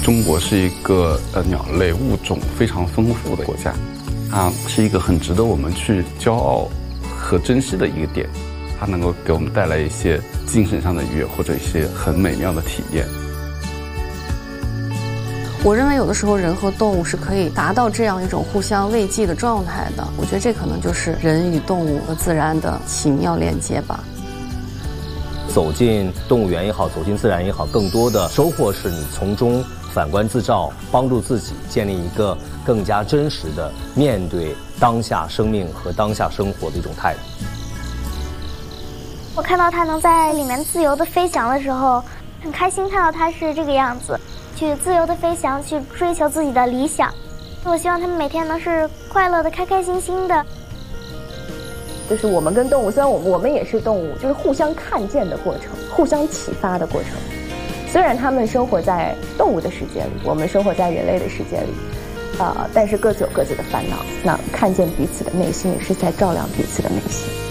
中国是一个鸟类物种非常丰富的国家，它是一个很值得我们去骄傲和珍惜的一个点，它能够给我们带来一些精神上的愉悦或者一些很美妙的体验。 我认为有的时候人和动物是可以达到这样一种互相慰藉的状态的，我觉得这可能就是人与动物和自然的奇妙链接吧。 走进动物园也好，走进自然也好，更多的收获是你从中反观自照，帮助自己建立一个更加真实的面对当下生命和当下生活的一种态度。 我看到它能在里面自由地飞翔的时候，很开心看到它是这个样子，去自由地飞翔，去追求自己的理想。我希望它们每天能是快乐的、开开心心的。 就是我们跟动物，虽然我们也是动物，就是互相看见的过程，互相启发的过程。虽然他们生活在动物的世界里，我们生活在人类的世界里，但是各自有各自的烦恼。那看见彼此的内心，也是在照亮彼此的内心。